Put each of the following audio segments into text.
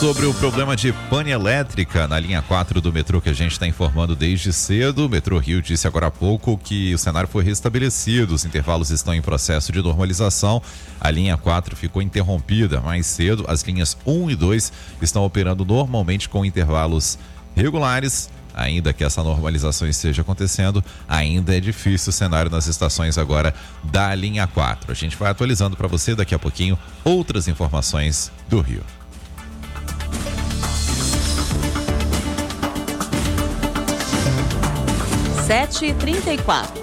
Sobre o problema de pane elétrica na linha 4 do metrô que a gente está informando desde cedo, o Metrô Rio disse agora há pouco que o cenário foi restabelecido, os intervalos estão em processo de normalização, a linha 4 ficou interrompida mais cedo, as linhas 1 e 2 estão operando normalmente com intervalos regulares. Ainda que essa normalização esteja acontecendo, ainda é difícil o cenário nas estações agora da linha 4. A gente vai atualizando para você daqui a pouquinho outras informações do Rio. Sete e 34.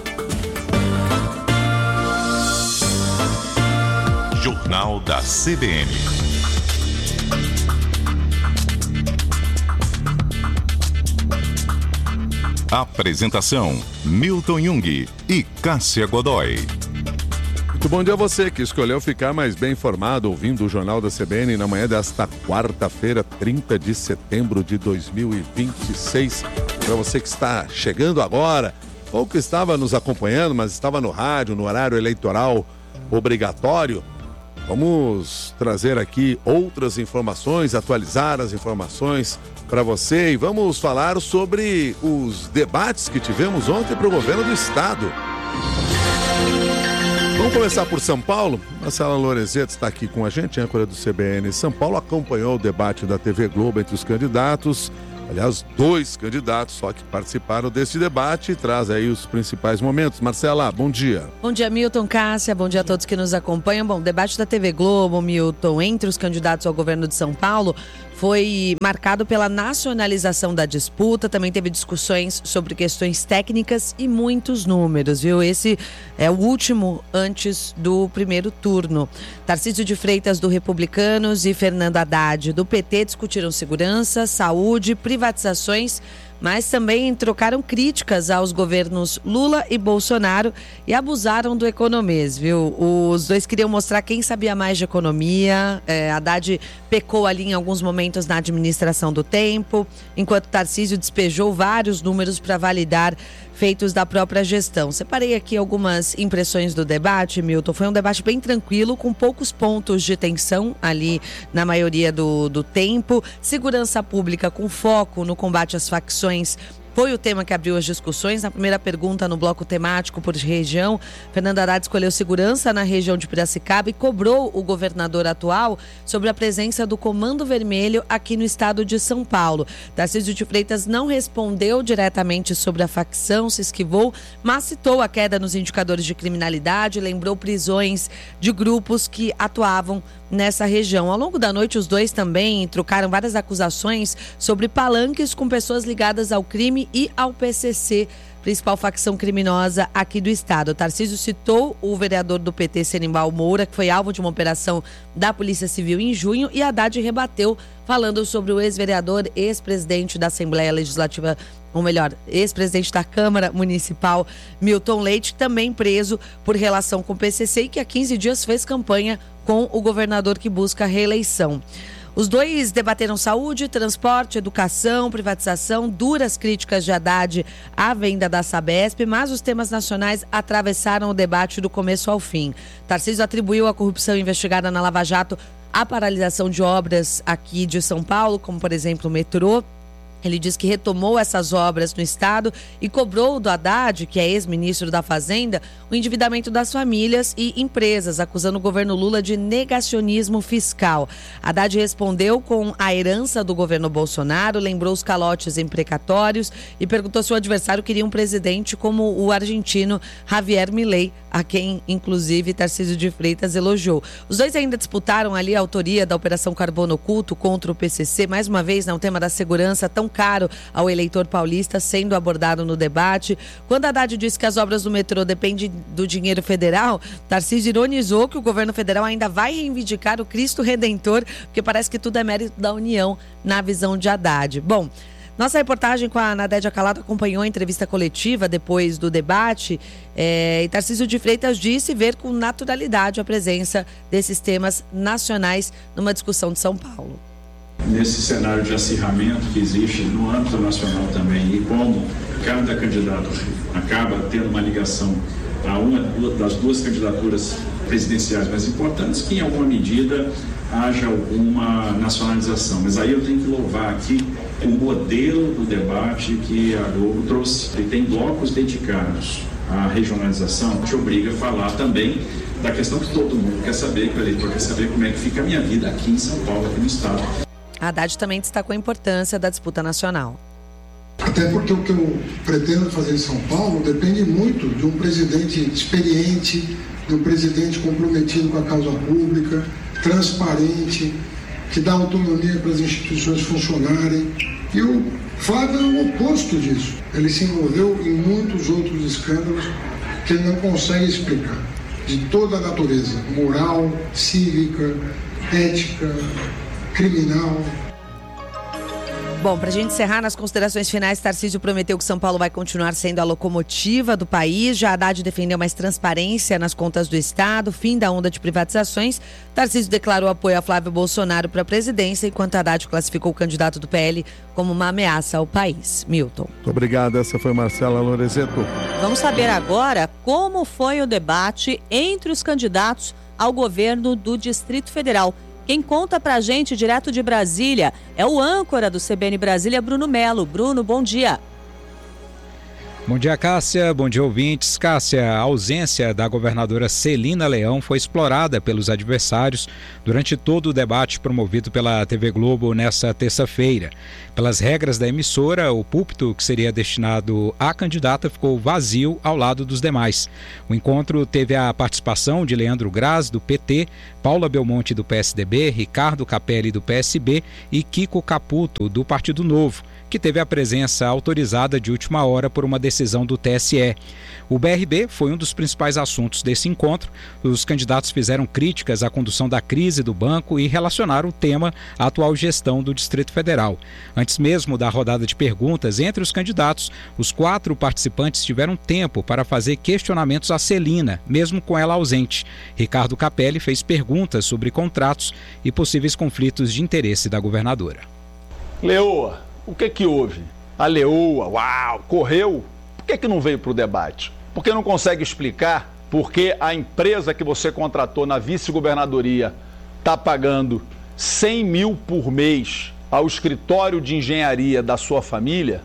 Jornal da CBN. Apresentação: Milton Jung e Cássia Godoy. Muito bom dia a você que escolheu ficar mais bem informado ouvindo o Jornal da CBN na manhã desta quarta-feira, 30 de setembro de 2026. Para você que está chegando agora ou que estava nos acompanhando, mas estava no rádio, no horário eleitoral obrigatório, vamos trazer aqui outras informações, atualizar as informações para você e vamos falar sobre os debates que tivemos ontem para o governo do estado. Vamos começar por São Paulo. Marcela Lorenzetti está aqui com a gente, âncora do CBN São Paulo, acompanhou o debate da TV Globo entre os candidatos. Aliás, 2 candidatos só que participaram desse debate e traz aí os principais momentos. Marcela, bom dia. Bom dia, Milton, Cássia, bom dia a todos que nos acompanham. Bom, debate da TV Globo, Milton, entre os candidatos ao governo de São Paulo, foi marcado pela nacionalização da disputa, também teve discussões sobre questões técnicas e muitos números, viu? Esse é o último antes do primeiro turno. Tarcísio de Freitas, do Republicanos, e Fernando Haddad, do PT, discutiram segurança, saúde, privatizações, mas também trocaram críticas aos governos Lula e Bolsonaro e abusaram do economês, viu? Os dois queriam mostrar quem sabia mais de economia. Haddad pecou ali em alguns momentos na administração do tempo, enquanto Tarcísio despejou vários números para validar feitos da própria gestão. Separei aqui algumas impressões do debate, Milton. Foi um debate bem tranquilo, com poucos pontos de tensão ali na maioria do tempo. Segurança pública com foco no combate às facções foi o tema que abriu as discussões. Na primeira pergunta, no bloco temático por região, Fernando Haddad escolheu segurança na região de Piracicaba e cobrou o governador atual sobre a presença do Comando Vermelho aqui no estado de São Paulo. Tarcísio de Freitas não respondeu diretamente sobre a facção, se esquivou, mas citou a queda nos indicadores de criminalidade, lembrou prisões de grupos que atuavam nessa região. Ao longo da noite, os dois também trocaram várias acusações sobre palanques com pessoas ligadas ao crime e ao PCC, principal facção criminosa aqui do estado. O Tarcísio citou o vereador do PT, Senimbal Moura, que foi alvo de uma operação da Polícia Civil em junho, e Haddad rebateu, falando sobre o ex-vereador, ex-presidente da Assembleia Legislativa, ou melhor, ex-presidente da Câmara Municipal, Milton Leite, também preso por relação com o PCC e que há 15 dias fez campanha com o governador que busca a reeleição. Os dois debateram saúde, transporte, educação, privatização, duras críticas de Haddad à venda da Sabesp, mas os temas nacionais atravessaram o debate do começo ao fim. Tarcísio atribuiu a corrupção investigada na Lava Jato à paralisação de obras aqui de São Paulo, como por exemplo o metrô. Ele diz que retomou essas obras no estado e cobrou do Haddad, que é ex-ministro da Fazenda, o endividamento das famílias e empresas, acusando o governo Lula de negacionismo fiscal. Haddad respondeu com a herança do governo Bolsonaro, lembrou os calotes em precatórios e perguntou se o adversário queria um presidente como o argentino Javier Milei, a quem, inclusive, Tarcísio de Freitas elogiou. Os dois ainda disputaram ali a autoria da Operação Carbono Oculto contra o PCC, mais uma vez, no tema da segurança, tão caro ao eleitor paulista, sendo abordado no debate. Quando Haddad disse que as obras do metrô dependem do dinheiro federal, Tarcísio ironizou que o governo federal ainda vai reivindicar o Cristo Redentor, porque parece que tudo é mérito da União na visão de Haddad. Bom, nossa reportagem com a Nadédia Calado acompanhou a entrevista coletiva depois do debate e Tarcísio de Freitas disse ver com naturalidade a presença desses temas nacionais numa discussão de São Paulo. Nesse cenário de acirramento que existe no âmbito nacional também, e como cada candidato acaba tendo uma ligação a uma das duas candidaturas presidenciais mais importantes, que em alguma medida haja alguma nacionalização. Mas aí eu tenho que louvar aqui o modelo do debate que a Globo trouxe. Ele tem blocos dedicados à regionalização, que obriga a falar também da questão que todo mundo quer saber, que o eleitor quer saber como é que fica a minha vida aqui em São Paulo, aqui no estado. Haddad também destacou a importância da disputa nacional. Até porque o que eu pretendo fazer em São Paulo depende muito de um presidente experiente, de um presidente comprometido com a causa pública, transparente, que dá autonomia para as instituições funcionarem. E o Flávio é o oposto disso. Ele se envolveu em muitos outros escândalos que ele não consegue explicar, de toda a natureza, moral, cívica, ética, criminal. Bom, para a gente encerrar nas considerações finais, Tarcísio prometeu que São Paulo vai continuar sendo a locomotiva do país. Já Haddad defendeu mais transparência nas contas do Estado, fim da onda de privatizações. Tarcísio declarou apoio a Flávio Bolsonaro para a presidência, enquanto Haddad classificou o candidato do PL como uma ameaça ao país. Milton. Muito obrigado. Essa foi Marcela Lorezetto. Vamos saber agora como foi o debate entre os candidatos ao governo do Distrito Federal. Quem conta pra gente direto de Brasília é o âncora do CBN Brasília, Bruno Melo. Bruno, bom dia. Bom dia, Cássia. Bom dia, ouvintes. Cássia, a ausência da governadora Celina Leão foi explorada pelos adversários durante todo o debate promovido pela TV Globo nesta terça-feira. Pelas regras da emissora, o púlpito que seria destinado à candidata ficou vazio ao lado dos demais. O encontro teve a participação de Leandro Graz, do PT, Paula Belmonte, do PSDB, Ricardo Capelli, do PSB e Kiko Caputo, do Partido Novo, que teve a presença autorizada de última hora por uma decisão do TSE. O BRB foi um dos principais assuntos desse encontro. Os candidatos fizeram críticas à condução da crise do banco e relacionaram o tema à atual gestão do Distrito Federal. Antes mesmo da rodada de perguntas entre os candidatos, os 4 participantes tiveram tempo para fazer questionamentos a Celina, mesmo com ela ausente. Ricardo Capelli fez perguntas sobre contratos e possíveis conflitos de interesse da governadora. Leoa, o que houve? A Leoa, correu? Por que não veio para o debate? Porque não consegue explicar por que a empresa que você contratou na vice-governadoria está pagando 100 mil por mês ao escritório de engenharia da sua família?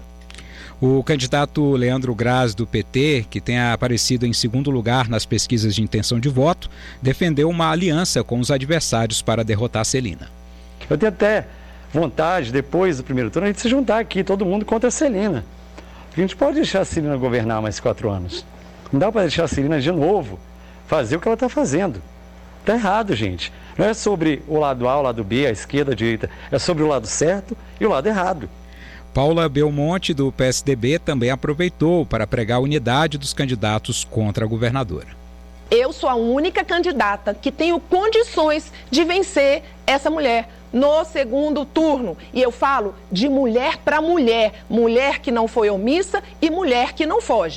O candidato Leandro Graz, do PT, que tem aparecido em segundo lugar nas pesquisas de intenção de voto, defendeu uma aliança com os adversários para derrotar Celina. Eu tenho até vontade, depois do primeiro turno, a gente se juntar aqui, todo mundo contra a Celina. A gente pode deixar a Celina governar mais 4 anos. Não dá para deixar a Celina de novo fazer o que ela está fazendo. Está errado, gente. Não é sobre o lado A, o lado B, a esquerda, a direita. É sobre o lado certo e o lado errado. Paula Belmonte, do PSDB, também aproveitou para pregar a unidade dos candidatos contra a governadora. Eu sou a única candidata que tenho condições de vencer essa mulher no segundo turno. E eu falo de mulher para mulher, mulher que não foi omissa e mulher que não foge.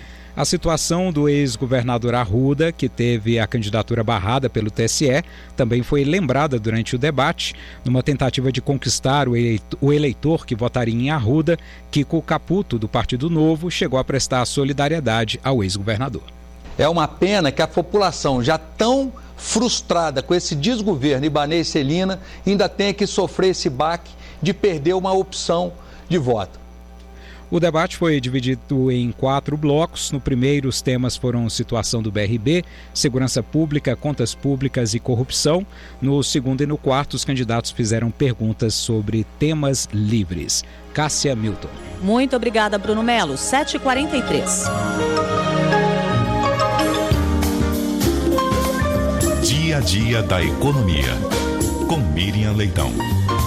A situação do ex-governador Arruda, que teve a candidatura barrada pelo TSE, também foi lembrada durante o debate. Numa tentativa de conquistar o eleitor que votaria em Arruda, Kiko Caputo, do Partido Novo, chegou a prestar solidariedade ao ex-governador. É uma pena que a população, já tão frustrada com esse desgoverno Ibanez e Celina, ainda tenha que sofrer esse baque de perder uma opção de voto. O debate foi dividido em 4 blocos. No primeiro, os temas foram situação do BRB, segurança pública, contas públicas e corrupção. No segundo e no quarto, os candidatos fizeram perguntas sobre temas livres. Cássia Milton. Muito obrigada, Bruno Melo. 7h43. Dia a dia da economia, com Miriam Leitão.